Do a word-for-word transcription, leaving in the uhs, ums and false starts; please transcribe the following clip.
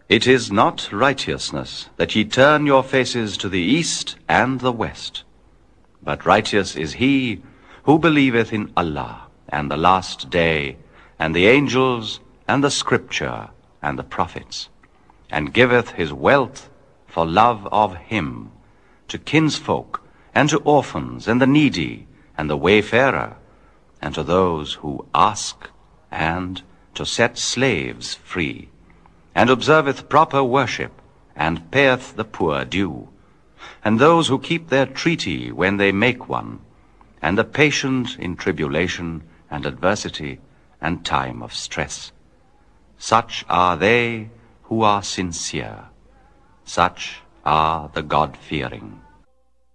It is not righteousness that ye turn your faces to the east and the west, but righteous is he who believeth in Allah, and the last day, and the angels, and the scripture, and the prophets, and giveth his wealth for love of him, to kinsfolk, and to orphans, and the needy, and the wayfarer, and to those who ask, and to set slaves free, and observeth proper worship, and payeth the poor due, and those who keep their treaty when they make one, and the patient in tribulation and adversity and time of stress. Such are they who are sincere. Such are the God-fearing.